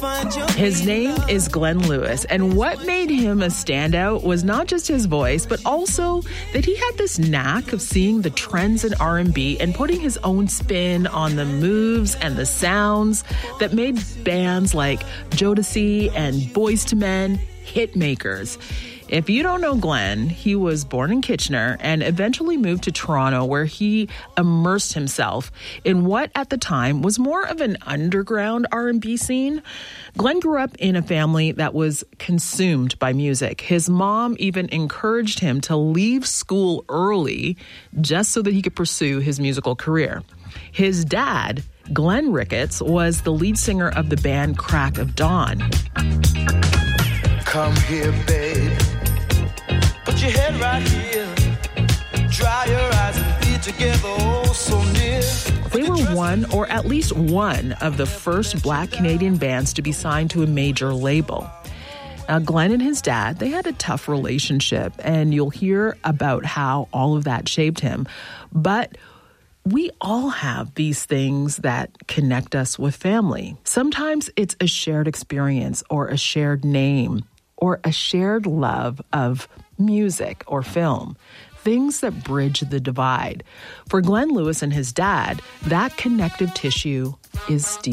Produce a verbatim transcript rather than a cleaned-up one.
His name is Glenn Lewis, and what made him a standout was not just his voice, but also that he had this knack of seeing the trends in R and B and putting his own spin on the moves and the sounds that made bands like Jodeci and Boyz two Men hit makers. If you don't know Glenn, he was born in Kitchener and eventually moved to Toronto, where he immersed himself in what at the time was more of an underground R and B scene. Glenn grew up in a family that was consumed by music. His mom even encouraged him to leave school early just so that he could pursue his musical career. His dad, Glenn Ricketts, was the lead singer of the band Crack of Dawn. Come here, babe. Put your head right here. Dry your eyes and be together, oh, so near. They were one, or at least one, of the first Black Canadian bands to be signed to a major label. Now, Glenn and his dad, they had a tough relationship, and you'll hear about how all of that shaped him. But we all have these things that connect us with family. Sometimes it's a shared experience or a shared name or a shared love of music or film, things that bridge the divide. For Glenn Lewis and his dad, that connective tissue is deep.